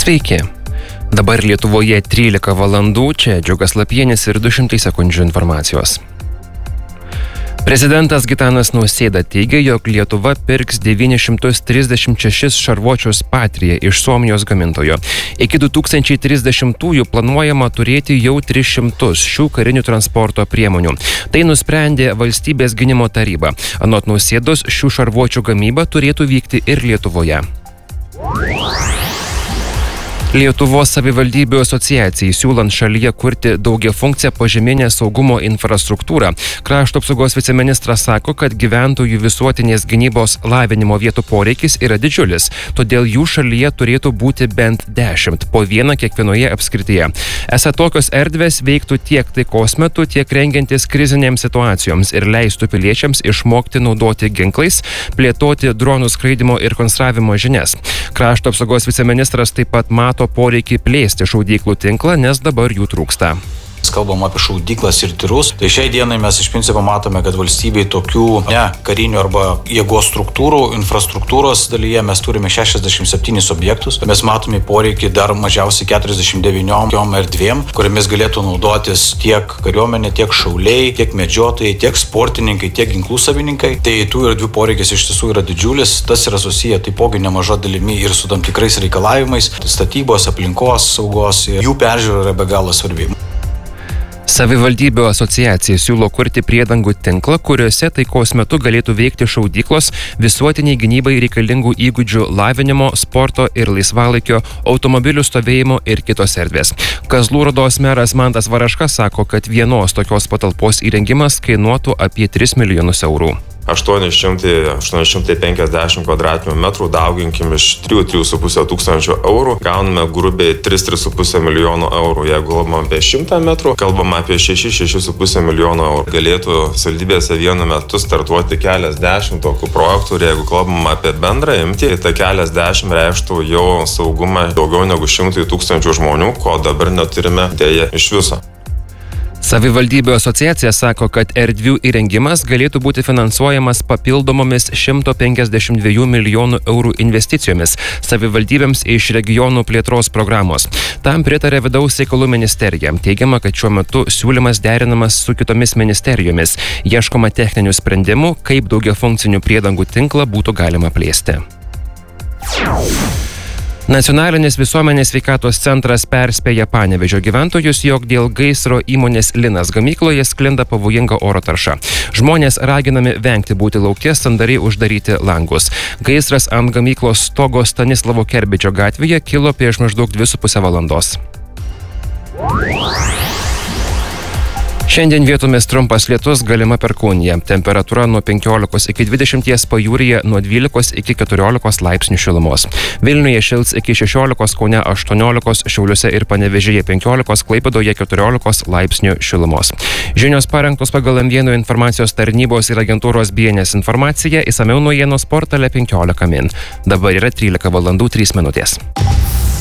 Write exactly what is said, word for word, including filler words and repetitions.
Sveiki. Dabar Lietuvoje trylika valandų, čia Džiugas Lapienis ir du šimtai sekundžių informacijos. Prezidentas Gitanas Nausėda teigia, jog Lietuva pirks devynis šimtus trisdešimt šešis šarvuočius Patria iš Suomijos gamintojo. Iki du tūkstančiai trisdešimtųjų planuojama turėti jau tris šimtus šių karinių transporto priemonių. Tai nusprendė Valstybės gynimo taryba. Anot Nausėdos, šių šarvuočių gamyba turėtų vykti ir Lietuvoje. Lietuvos savivaldybių asociacijai siūlant šalyje kurti daugiafunkciją požeminę saugumo infrastruktūrą. Krašto apsaugos viceministras sako, kad gyventojų visuotinės gynybos lavinimo vietų poreikis yra didžiulis, todėl jų šalyje turėtų būti bent dešimt, po vieną kiekvienoje apskrityje. Esą tokios erdvės veiktų tiek taikos metu, tiek rengiantis krizinėms situacijoms ir leistų piliečiams išmokti naudoti ginklais, plėtoti dronų skraidimo ir konstravimo žinias. Krašto apsaugos viceministras taip pat mato poreikį plėsti šaudyklų tinklą, nes dabar jų trūksta. Kalbam apie šaudyklas ir tirus. Tai šiai dienai mes iš principo matome, kad valstybei tokių ne karinių arba jėgos struktūrų, infrastruktūros dalyje mes turime šešiasdešimt septynis objektus. Mes matome poreikį dar mažiausiai keturiasdešimt devyniom erdvėm, kuriamis galėtų naudotis tiek kariuomenė, tiek šauliai, tiek medžiotojai, tiek sportininkai, tiek ginklų savininkai. Tai tų erdvių poreikis iš tiesų yra didžiulis. Tas yra susiję taipogi nemaža dalimi ir su tam tikrais reikalavimais, statybos, aplinkos saugos. Jų peržiūra yra be galo svarbi. Savivaldybių asociacija siūlo kurti priedangų tinklą, kuriuose taikos metu galėtų veikti šaudyklos, visuotiniai gynybai reikalingų įgūdžių lavinimo, sporto ir laisvalaikio, automobilių stovėjimo ir kitos erdvės. Kazlų Rūdos meras Mantas Varaška sako, kad vienos tokios patalpos įrengimas kainuotų apie tris milijonus eurų. aštuoni šimtai penkiasdešimt kvadratinių metrų dauginkim iš trijų trijų su puse tūkstančio eurų, gauname grubiai tris tris su puse milijono eurų. Jeigu kalbam apie šimtą metrų, kalbam apie šeši šeši su puse milijono eurų. Galėtų savivaldybėse vienu metu startuoti keliasdešimt tokių projektų ir jeigu kalbam apie bendrą imtį, tai keliasdešimt reikštų jau saugumą daugiau negu šimtui tūkstančių žmonių, ko dabar neturime dėja iš viso. Savivaldybių asociacija sako, kad erdvių įrengimas galėtų būti finansuojamas papildomomis šimto penkiasdešimt dviejų milijonų eurų investicijomis savivaldybėms iš regionų plėtros programos. Tam pritarė Vidaus reikalų ministerija. Teigiama, kad šiuo metu siūlymas derinamas su kitomis ministerijomis. Ieškoma techninių sprendimų, kaip daugiafunkcinių priedangų tinklą būtų galima plėsti. Nacionalinis visuomenės sveikatos centras perspėja Panevėžio gyventojus, jog dėl gaisro įmonės Linas gamykloje sklinda pavojinga oro tarša. Žmonės raginami vengti būti lauke, sandariai uždaryti langus. Gaisras ant gamyklos stogo Stanislavo Kerbedžio gatvėje kilo prieš maždaug dvi su puse valandos. Šiandien vietomis trumpas lietus, galima perkūnija. Temperatūra nuo penkiolikos iki dvidešimties, pajūryje nuo dvylikos iki keturiolikos laipsnių šilumos. Vilniuje šils iki šešiolikos, Kaune aštuoniolikos, Šiauliuose ir Panevėžyje penkiolikos, Klaipėdoje keturiolikos laipsnių šilumos. Žinios parengtos pagal M vienas informacijos tarnybos ir agentūros B N S informaciją, išsamiau naujienos portale penkiolika min. Dabar yra trylika valandų trys minutės.